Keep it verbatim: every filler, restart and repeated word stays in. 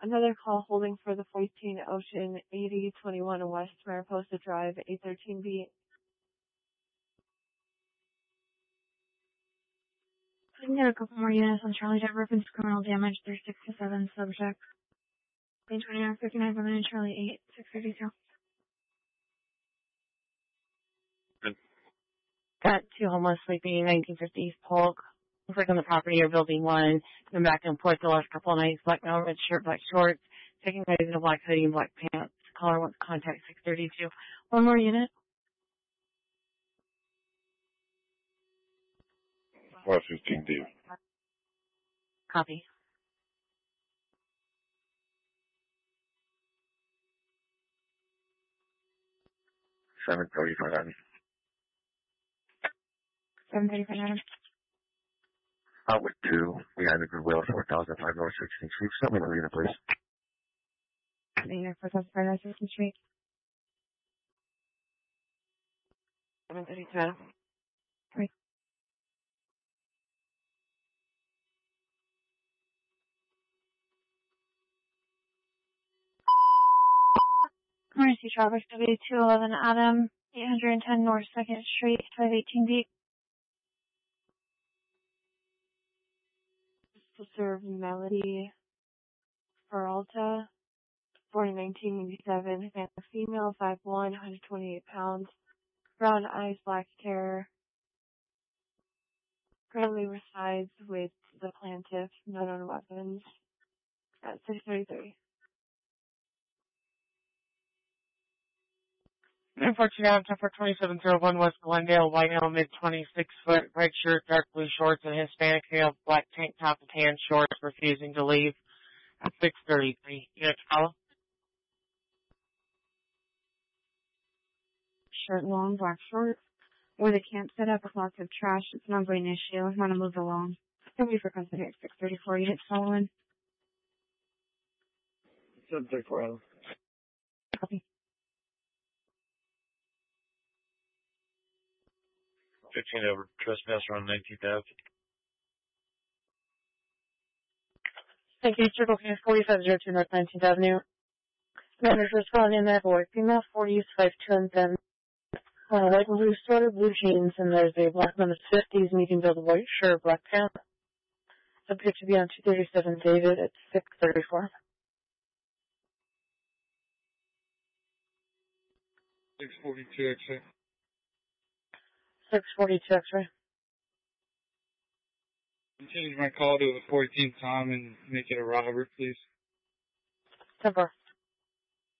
Another call holding for the fourteen Ocean eighty twenty-one West Mariposa Drive, eight thirteen B. I can get a couple more units on Charlie Jet Reference criminal damage. There's six to seven subjects. Lane twenty-nine fifty-nine, Women in Charlie eight, six thirty-two. Got two homeless sleeping, nineteen fifties Polk. Looks like on the property or building one. Been back and forth the last couple of nights. Black male, red shirt, black shorts. Second guy in a black hoodie and black pants. Caller wants contact six thirty-two. One more unit. West fifteen D. Copy. seven thirty-five Adam. seven thirty-five Adam. Out with two. We had a Goodwill, four thousand five North sixteenth Street. Send me the unit, please. There, four thousand five North sixteenth Street. seven thirty-two Adam. Right. Emergency traffic, W two eleven Adam, eight hundred ten North second Street, five eighteen B. To serve Melody Peralta, born nineteen eighty-seven, and a female, five one, one hundred twenty-eight pounds, brown eyes, black hair. Currently resides with the plaintiff, not on weapons, at six thirty-three. Unfortunately, Adam, ten four twenty-seven oh one West Glendale, white male, mid twenty-six foot, red shirt, dark blue shorts, and Hispanic male, black tank top and tan shorts, refusing to leave at six thirty-three. Unit to follow? Shirt long, black shorts. Where the camp set up with lots of trash. It's an ongoing issue. I want to move along. Thank you for custody at six thirty-four. Units following. seven thirty-four Adam. Copy. fifteen over. Trespasser on nineteenth Avenue. Thank you. Circle K forty-five oh two North nineteenth Avenue. Members responding in that boy. Female, forties, five two and then uh, white and blue sweater, blue jeans, and there's a black man in his fifties, medium build, white shirt, black pants. Subject to be on two thirty-seven David at six thirty-four. six forty-two X-ray. six forty-two X-ray. Change my call to the fourteenth time and make it a Robert, please. ten four.